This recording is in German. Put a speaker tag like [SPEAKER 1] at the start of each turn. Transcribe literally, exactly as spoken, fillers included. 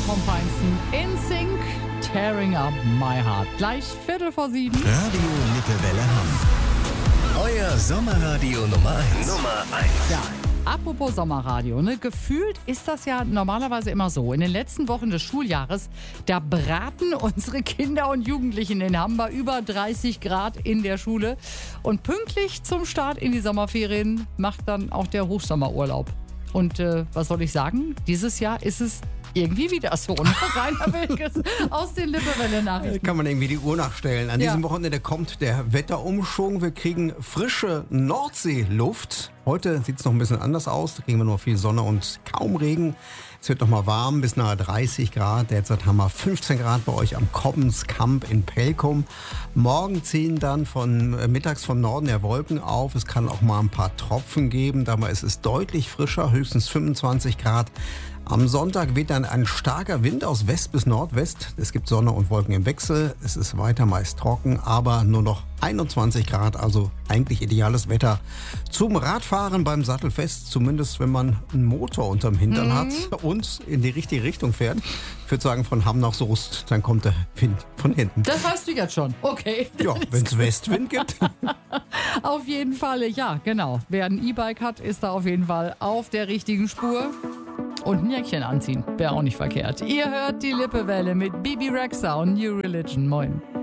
[SPEAKER 1] vom Feinsten. In Sync, Tearing Up My Heart. Gleich Viertel vor sieben.
[SPEAKER 2] Radio Lippewelle Hamm. Euer Sommerradio Nummer eins. Nummer eins.
[SPEAKER 1] Ja. Apropos Sommerradio, ne? Gefühlt ist das ja normalerweise immer so. In den letzten Wochen des Schuljahres, da braten unsere Kinder und Jugendlichen in Hamm bei über dreißig Grad in der Schule. Und pünktlich zum Start in die Sommerferien macht dann auch der Hochsommerurlaub. Und äh, was soll ich sagen? Dieses Jahr ist es irgendwie wieder so. Ne? Rainer Wilkes aus den Lippewelle-Nachrichten.
[SPEAKER 3] Kann man irgendwie die Uhr nachstellen. An
[SPEAKER 1] Ja.
[SPEAKER 3] diesem Wochenende kommt der Wetterumschwung. Wir kriegen frische Nordseeluft. Heute sieht es noch ein bisschen anders aus. Da kriegen wir nur viel Sonne und kaum Regen. Es wird noch mal warm, bis nahe dreißig Grad. Derzeit haben wir fünfzehn Grad bei euch am Kobbenskamp in Pelkum. Morgen ziehen dann von äh, mittags von Norden der Wolken auf. Es kann auch mal ein paar Tropfen geben. Dabei ist es deutlich frischer, höchstens fünfundzwanzig Grad. Am Sonntag weht dann ein starker Wind aus West bis Nordwest. Es gibt Sonne und Wolken im Wechsel. Es ist weiter meist trocken, aber nur noch einundzwanzig Grad, also eigentlich ideales Wetter zum Radfahren beim Sattelfest, zumindest wenn man einen Motor unterm Hintern
[SPEAKER 1] Mhm.
[SPEAKER 3] hat und in die richtige Richtung fährt. Ich würde sagen, von Hamm nach Soest, dann kommt der Wind von hinten.
[SPEAKER 1] Das weißt du jetzt schon. Okay.
[SPEAKER 3] Ja, wenn es Westwind gibt.
[SPEAKER 1] Auf jeden Fall, ja, genau. Wer ein E-Bike hat, ist da auf jeden Fall auf der richtigen Spur. Und ein Jäckchen anziehen, wäre auch nicht verkehrt. Ihr hört die Lippewelle mit Bibi Rexha und New Religion. Moin.